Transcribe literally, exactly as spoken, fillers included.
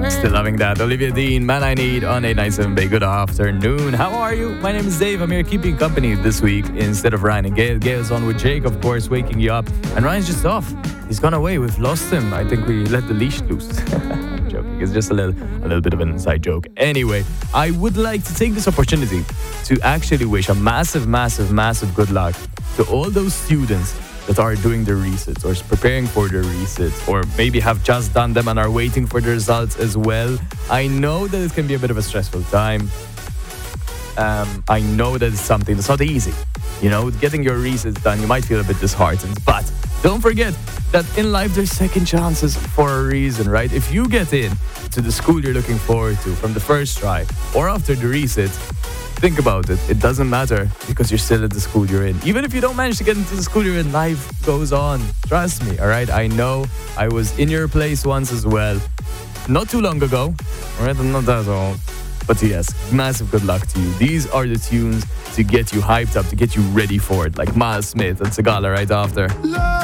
Still loving that. Olivia Dean, Man I Need on eight ninety-seven Bay. Good afternoon. How are you? My name is Dave. I'm here keeping you company this week instead of Ryan and Gail. Gail's on with Jake, of course, waking you up. And Ryan's just off. He's gone away. We've lost him. I think we let the leash loose. I'm joking. It's just a little, a little bit of an inside joke. Anyway, I would like to take this opportunity to actually wish a massive, massive, massive good luck to all those students that are doing their resits or preparing for their resits or maybe have just done them and are waiting for the results as well. I know that it can be a bit of a stressful time. Um, I know that it's something that's not easy. You know, getting your resits done, you might feel a bit disheartened. But don't forget that in life there's second chances for a reason, right? If you get in to the school you're looking forward to from the first try or after the resit, think about it. It doesn't matter because you're still at the school you're in. Even if you don't manage to get into the school you're in, life goes on. Trust me, all right? I know I was in your place once as well. Not too long ago. All right? I'm not that old. But yes, massive good luck to you. These are the tunes to get you hyped up, to get you ready for it. Like Miles Smith and Sigala right after.